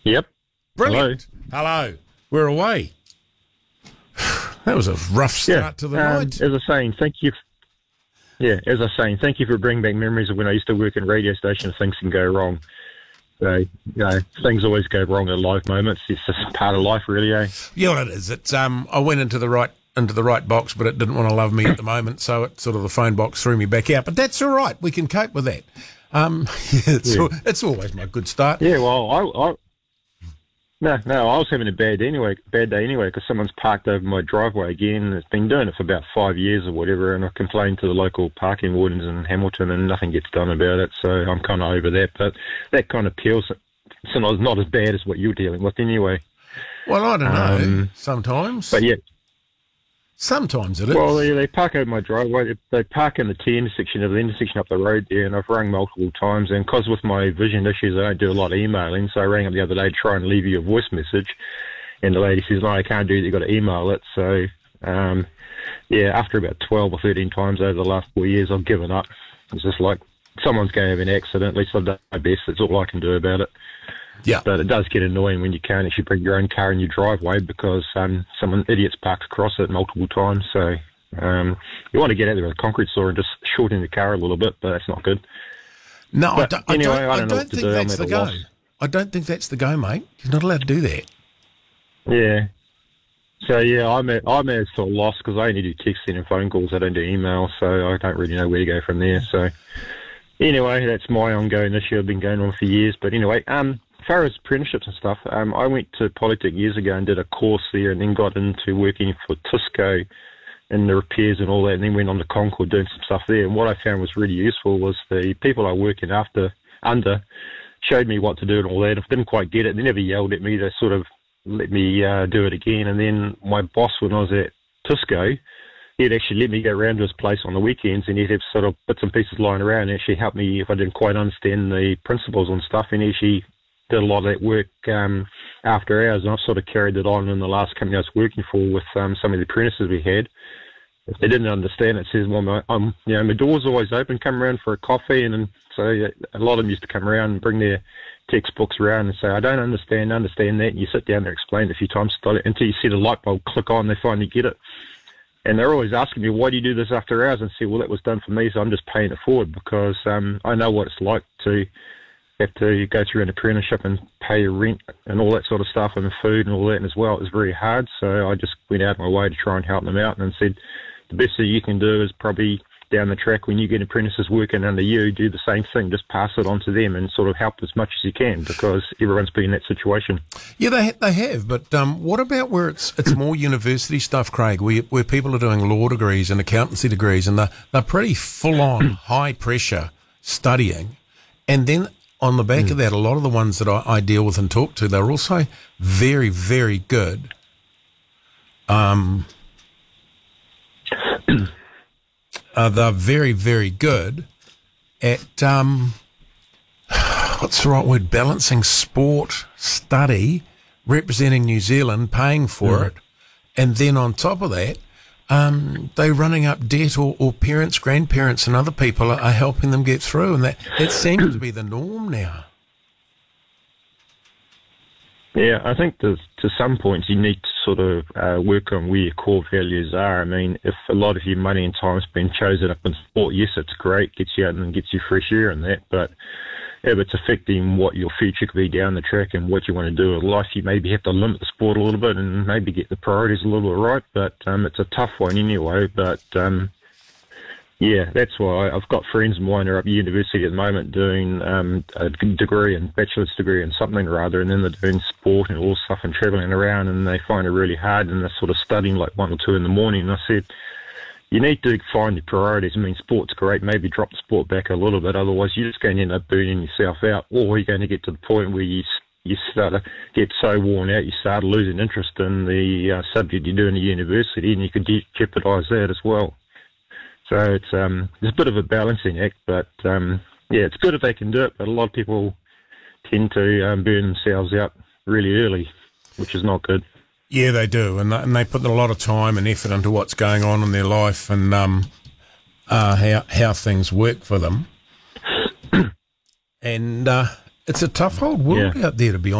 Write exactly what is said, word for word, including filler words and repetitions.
Yep. Brilliant. Hello. Hello. We're away. That was a rough start Yeah. to the um, night. As I was saying, thank you. Yeah, as I was saying, thank you for bringing back memories of when I used to work in a radio station. Things can go wrong. So, you know, things always go wrong at live moments. It's just part of life, really, eh? Yeah, well, it is. It's um, I went into the right into the right box, but it didn't want to love me at the moment, so it sort of the phone box threw me back out. But that's all right. We can cope with that. Um, yeah, it's Yeah. al- it's always my good start. Yeah, well, I, I no, no, I was having a bad anyway, bad day anyway, because someone's parked over my driveway again. It's been doing it for about five years or whatever, and I complained to the local parking wardens in Hamilton, and nothing gets done about it. So I'm kind of over that. But that kind of peels. So not, not as bad as what you're dealing with anyway. Well, I don't know. Um, Sometimes, But yeah, sometimes it is. well, they, they park over my driveway. They, they park in the T intersection of the intersection up the road there, and I've rung multiple times. And because with my vision issues, I don't do a lot of emailing. So I rang up the other day to try and leave you a voice message, and the lady says, "No, I can't do that. You've got to email it." So, um, yeah, after about twelve or thirteen times over the last four years, I've given up. It's just like someone's going to have an accident. At least I've done my best. That's all I can do about it. Yeah. But it does get annoying when you can't actually bring your own car in your driveway because um, someone idiots parked across it multiple times. So um, you want to get out there with a concrete saw and just shorten the car a little bit, but that's not good. No, I But don't, I anyway, don't, I I don't know don't what to think do. I'm that's at the a go. loss. I don't think that's the go, mate. You're not allowed to do that. Yeah. So yeah, I'm at, I'm at sort of lost because I only do texting and phone calls. I don't do email, so I don't really know where to go from there. So anyway, that's my ongoing issue. I've been going on for years. But anyway, um, as far as apprenticeships and stuff, um, I went to Polytech years ago and did a course there, and then got into working for Tisco in the repairs and all that, and then went on to Concord doing some stuff there. And what I found was really useful was the people I work in after under showed me what to do and all that. If I didn't quite get it, they never yelled at me. They sort of let me uh, do it again. And then my boss, when I was at Tisco, he'd actually let me go around to his place on the weekends, and he'd have sort of bits and pieces lying around and actually help me if I didn't quite understand the principles and stuff, and he actually did a lot of that work um, after hours, and I've sort of carried it on in the last company I was working for with um, some of the apprentices we had. If they didn't understand it, says, well, my, um, you know, my door's always open, come around for a coffee, and, and so yeah, a lot of them used to come around and bring their textbooks around and say, I don't understand, understand that, and you sit down and explain it a few times until you see the light bulb click on, they finally get it. And they're always asking me, why do you do this after hours? And I say, well, that was done for me, so I'm just paying it forward because um, I know what it's like to have to go through an apprenticeship and pay your rent and all that sort of stuff and food and all that as well. It was very hard, so I just went out of my way to try and help them out and said, the best thing you can do is probably down the track when you get apprentices working under you, do the same thing, just pass it on to them and sort of help as much as you can because everyone's been in that situation. Yeah, they they have, but um, what about where it's it's more university stuff, Craig, where, where people are doing law degrees and accountancy degrees and they're, they're pretty full-on, high-pressure studying, and then on the back mm. of that, a lot of the ones that I, I deal with and talk to, they're also very, very good. Um, uh, they're very, very good at, um, what's the right word, balancing sport, study, representing New Zealand, paying for mm. it, and then on top of that, Um, they're running up debt, or, or parents, grandparents, and other people are, are helping them get through, and that, that seems to be the norm now. Yeah, I think there's, to some points you need to sort of uh, work on where your core values are. I mean, if a lot of your money and time's been chosen up in sport, yes, it's great, gets you out and gets you fresh air and that, but if it's affecting what your future could be down the track and what you want to do with life, you maybe have to limit the sport a little bit and maybe get the priorities a little bit right. But um, it's a tough one anyway. But um, yeah, that's why I've got friends of mine who are up at university at the moment doing um, a degree and bachelor's degree in something or other, and then they're doing sport and all stuff and travelling around, and they find it really hard, and they're sort of studying like one or two in the morning. And I said, you need to find your priorities. I mean, sport's great. Maybe drop the sport back a little bit. Otherwise, you're just going to end up burning yourself out, or you're going to get to the point where you you start to get so worn out, you start losing interest in the uh, subject you do in the university, and you could je- jeopardise that as well. So it's um, it's a bit of a balancing act, but um, yeah, it's good if they can do it. But a lot of people tend to um, burn themselves out really early, which is not good. Yeah, they do, and they, and they put a lot of time and effort into what's going on in their life and um, uh, how how things work for them. And uh, it's a tough old world yeah. out there, to be honest.